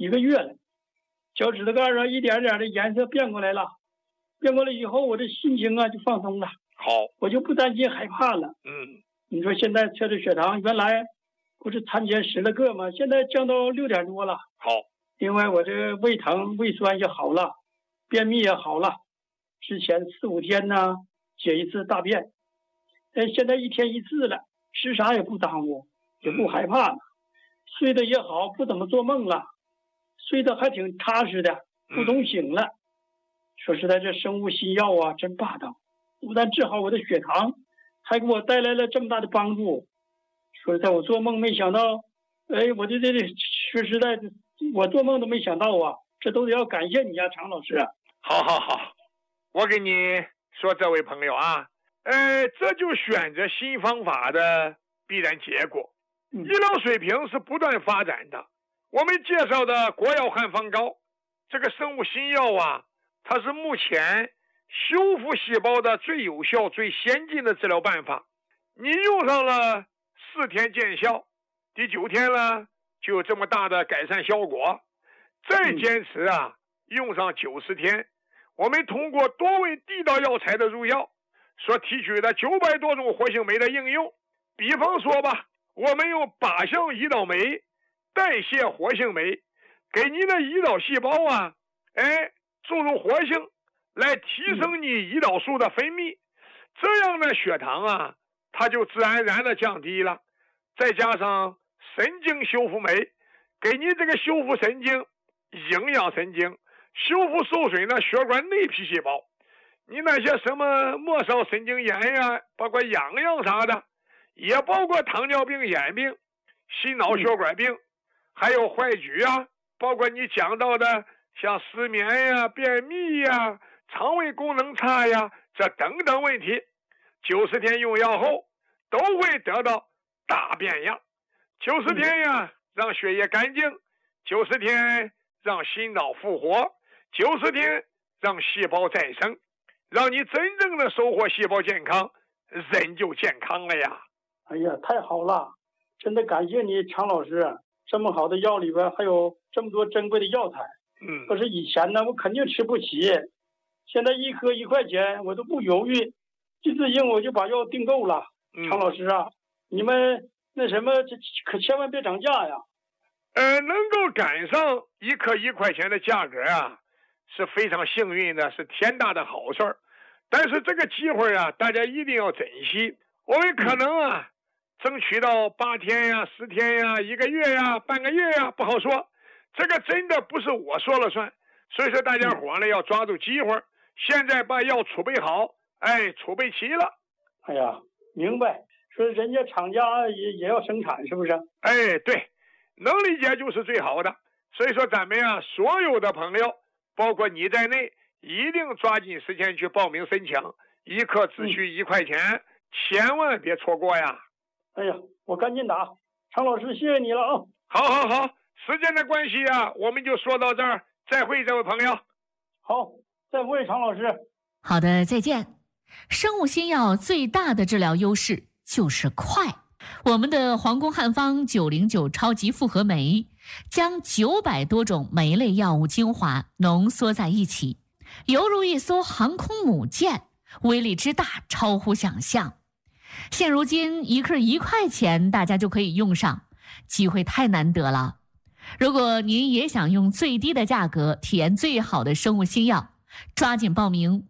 1个月了，脚趾头盖上一点点的颜色变过来了，变过来以后，我这心情就放松了。 好， 我就不担心害怕了。你说现在测的血糖原来不是餐前10了个吗？现在降到6点多了。 好， 另外我这胃疼胃酸也好了，便秘也好了，之前4、5天呢解一次大便，现在1天1次了，吃啥也不耽误，也不害怕了，睡得也好，不怎么做梦了，睡得还挺踏实的，不总醒了。说实在，这生物新药真霸道，不但治好我的血糖，还给我带来了这么大的帮助。说实在，我做梦没想到，我这说实在，我做梦都没想到这都得要感谢你常老师。 好，我跟你说，这位朋友这就选择新方法的必然结果。医疗水平是不断发展的，我们介绍的国药汉方膏这个生物新药它是目前修复细胞的最有效最先进的治疗办法。你用上了4天见效，第9天了就有这么大的改善效果，再坚持用上90天，我们通过多位地道药材的入药所提取的900多种活性酶的应用，比方说吧，我们用靶向胰岛酶代谢活性酶，给您的胰岛细胞注入活性，来提升你胰岛素的分泌，这样的血糖它就自然而然的降低了。再加上神经修复酶，给你这个修复神经、营养神经，修复受损的血管内皮细胞，你那些什么末梢神经炎包括痒痒啥的，也包括糖尿病、眼病、心脑血管病，还有坏疽包括你讲到的像失眠便秘肠胃功能差这等等问题，90天用药后都会得到大变样。90天让血液干净，90天让心脑复活，90天让细胞再生，让你真正的收获细胞健康，人就健康了呀。 哎呀，太好了，真的感谢你常老师，这么好的药里边还有这么多珍贵的药材。要是以前呢，我肯定吃不起，现在1颗1块钱，我都不犹豫，一次性我就把药订购了。常老师你们那什么，这可千万别涨价呀。 能够赶上1颗1块钱的价格是非常幸运的，是天大的好事儿。但是这个机会大家一定要珍惜。我们可能争取到8天10天1个月半个月不好说，这个真的不是我说了算。所以说大家伙呢要抓住机会，现在把药储备好，储备齐了。 哎呀，明白，说人家厂家也要生产，是不是？ 对，能理解就是最好的。所以说咱们所有的朋友，包括你在内，一定抓紧时间去报名申请，1颗只需1块钱，千万别错过呀。 哎呀，我赶紧打。常老师，谢谢你了好，时间的关系我们就说到这儿，再会这位朋友。 好，再会常老师。 好的，再见。生物新药最大的治疗优势就是快。我们的皇宫汉方909超级复合酶将900多种酶类药物精华浓缩在一起，犹如一艘航空母舰，威力之大超乎想象。现如今1颗1块钱，大家就可以用上，机会太难得了。如果您也想用最低的价格体验最好的生物新药，抓紧报名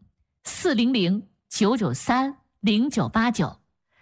400-993-0989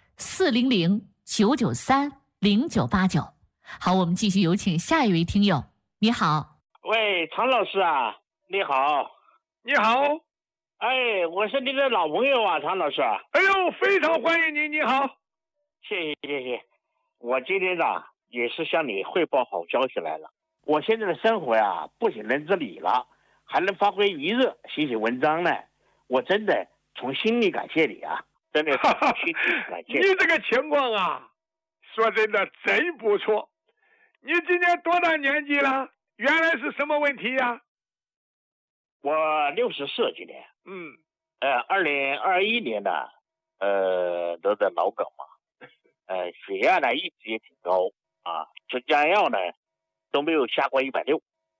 400-993-0989。好，我们继续有请下一位听友。你好。 喂，常老师你好。 你好。 我是您的老朋友常老师。 哎呦，非常欢迎您。你好。 谢谢。我今天也是向你汇报好消息来了。我现在的生活不仅能自理了，还能发挥余热写文章呢。我真的从心里感谢你真的从心里感谢你。 你这个情况说真的真不错。你今年多大年纪了？原来是什么问题我64今年。2021年得的脑梗嘛。血压呢一直也挺高，增加药呢都没有下过160。